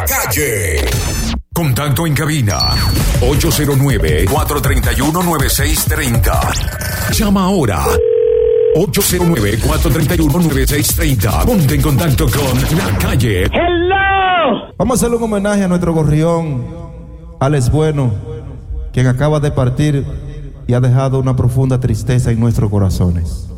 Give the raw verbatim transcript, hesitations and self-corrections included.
Calle. Contacto en cabina ocho cero nueve, cuatro tres uno, nueve seis tres cero. Llama ahora ocho cero nueve, cuatro tres uno, nueve seis tres cero. Ponte en contacto con La Calle. ¡Hello! Vamos a hacerle un homenaje a nuestro gorrión, Alex Bueno, quien acaba de partir y ha dejado una profunda tristeza en nuestros corazones.